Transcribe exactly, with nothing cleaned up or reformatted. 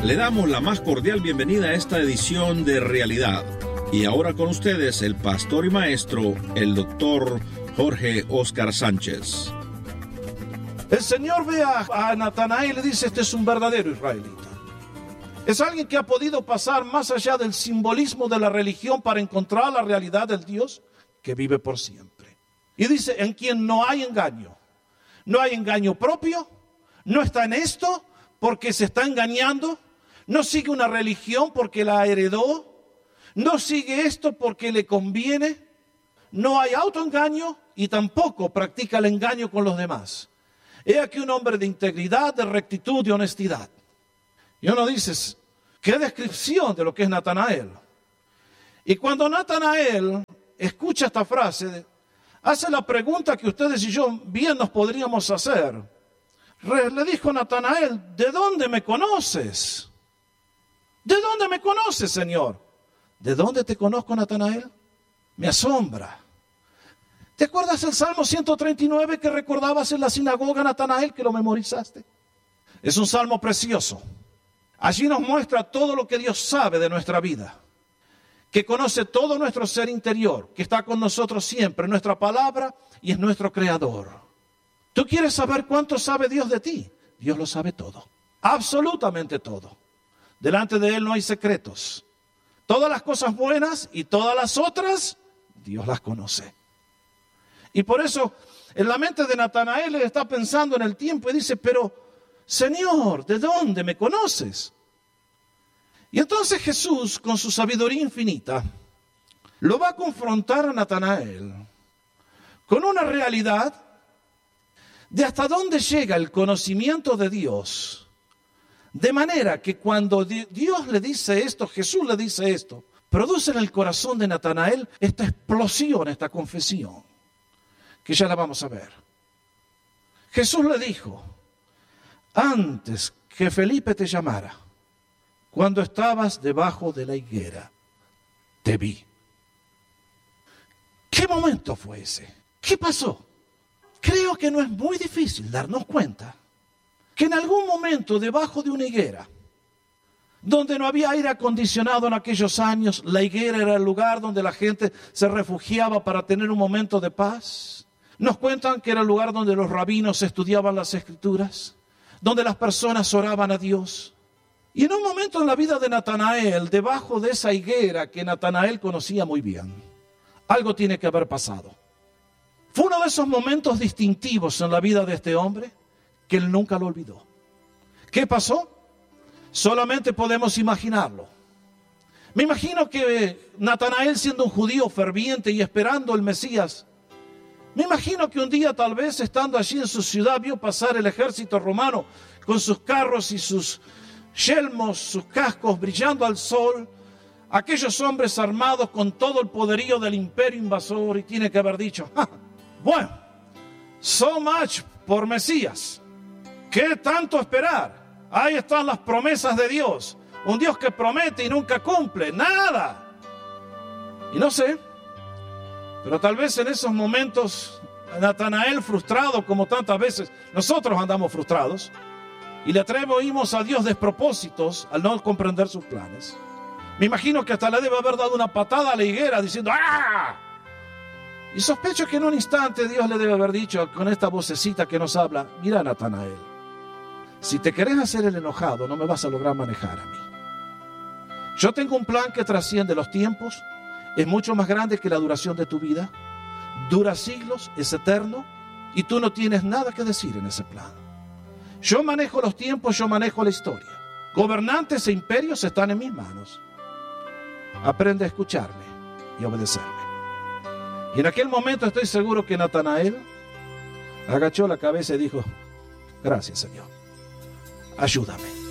Le damos la más cordial bienvenida a esta edición de Realidad. Y ahora con ustedes el pastor y maestro, el doctor Jorge Óscar Sánchez. El Señor ve a, a Natanael y le dice: este es un verdadero israelita. Es alguien que ha podido pasar más allá del simbolismo de la religión para encontrar la realidad del Dios que vive por siempre. Y dice: en quien no hay engaño. No hay engaño propio, no está en esto porque se está engañando, no sigue una religión porque la heredó, no sigue esto porque le conviene, no hay autoengaño y tampoco practica el engaño con los demás. He aquí un hombre de integridad, de rectitud, de honestidad. Y uno dice: ¿qué descripción de lo que es Natanael? Y cuando Natanael escucha esta frase, hace la pregunta que ustedes y yo bien nos podríamos hacer. Le dijo Natanael: ¿de dónde me conoces? ¿De dónde me conoces, Señor? ¿De dónde te conozco, Natanael? Me asombra. ¿Te acuerdas el Salmo ciento treinta y nueve que recordabas en la sinagoga, Natanael, que lo memorizaste? Es un salmo precioso. Allí nos muestra todo lo que Dios sabe de nuestra vida, que conoce todo nuestro ser interior, que está con nosotros siempre, nuestra palabra, y es nuestro creador. ¿Tú quieres saber cuánto sabe Dios de ti? Dios lo sabe todo, absolutamente todo. Delante de Él no hay secretos. Todas las cosas buenas y todas las otras, Dios las conoce. Y por eso, en la mente de Natanael, él está pensando en el tiempo y dice: pero, Señor, ¿de dónde me conoces? Y entonces Jesús, con su sabiduría infinita, lo va a confrontar a Natanael con una realidad de hasta dónde llega el conocimiento de Dios. De manera que cuando Dios le dice esto, Jesús le dice esto, produce en el corazón de Natanael esta explosión, esta confesión, que ya la vamos a ver. Jesús le dijo: antes que Felipe te llamara, cuando estabas debajo de la higuera, te vi. ¿Qué momento fue ese? ¿Qué pasó? Creo que no es muy difícil darnos cuenta que en algún momento debajo de una higuera, donde no había aire acondicionado en aquellos años, la higuera era el lugar donde la gente se refugiaba para tener un momento de paz. Nos cuentan que era el lugar donde los rabinos estudiaban las escrituras, donde las personas oraban a Dios. Y en un momento en la vida de Natanael, debajo de esa higuera que Natanael conocía muy bien, algo tiene que haber pasado. Fue uno de esos momentos distintivos en la vida de este hombre que él nunca lo olvidó. ¿Qué pasó? Solamente podemos imaginarlo. Me imagino que Natanael, siendo un judío ferviente y esperando el Mesías, me imagino que un día, tal vez estando allí en su ciudad, vio pasar el ejército romano con sus carros y sus yelmos, sus cascos brillando al sol, aquellos hombres armados con todo el poderío del imperio invasor, y tiene que haber dicho: ¡ah, bueno, so much por Mesías! ¿Qué tanto esperar? Ahí están las promesas de Dios. Un Dios que promete y nunca cumple. ¡Nada! Y no sé, pero tal vez en esos momentos Natanael, frustrado como tantas veces nosotros andamos frustrados, y le atribuimos a Dios despropósitos al no comprender sus planes. Me imagino que hasta le debe haber dado una patada a la higuera diciendo: ¡ah! Y sospecho que en un instante Dios le debe haber dicho con esta vocecita que nos habla: mira, Natanael, si te querés hacer el enojado, no me vas a lograr manejar a mí. Yo tengo un plan que trasciende los tiempos, es mucho más grande que la duración de tu vida, dura siglos, es eterno, y tú no tienes nada que decir en ese plan. Yo manejo los tiempos, yo manejo la historia. Gobernantes e imperios están en mis manos. Aprende a escucharme y obedecerme. Y en aquel momento estoy seguro que Natanael agachó la cabeza y dijo: gracias, Señor. Ayúdame.